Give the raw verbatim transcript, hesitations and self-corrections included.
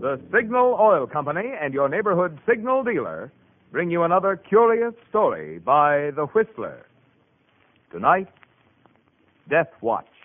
The Signal Oil Company and your neighborhood signal dealer bring you another curious story by The Whistler. Tonight, Death Watch.